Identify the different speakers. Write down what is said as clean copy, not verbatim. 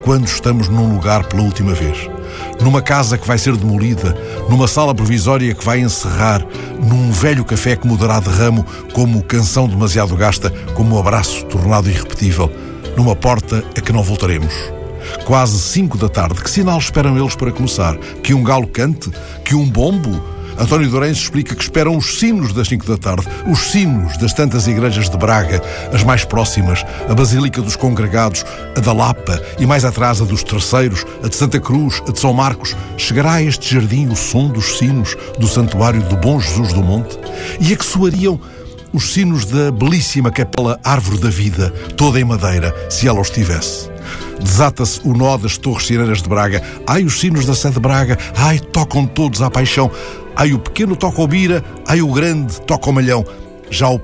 Speaker 1: Quando estamos num lugar pela última vez, numa casa que vai ser demolida, numa sala provisória que vai encerrar, num velho café que mudará de ramo como canção demasiado gasta, como abraço tornado irrepetível, numa porta a que não voltaremos. Quase 5 da tarde, que sinal esperam eles para começar? Que um galo cante? Que um bombo? António Dourenço explica que esperam os sinos das 5 da tarde, os sinos das tantas igrejas de Braga, as mais próximas, a Basílica dos Congregados, a da Lapa e mais atrás a dos Terceiros, a de Santa Cruz, a de São Marcos. Chegará a este jardim o som dos sinos do Santuário do Bom Jesus do Monte? E a que soariam os sinos da belíssima capela Árvore da Vida, toda em madeira, se ela os tivesse? Desata-se o nó das Torres Sireiras de Braga. Ai, os sinos da Sé de Braga. Ai, tocam todos à paixão. Ai, o pequeno toca o bira. Ai, o grande toca o malhão. Já o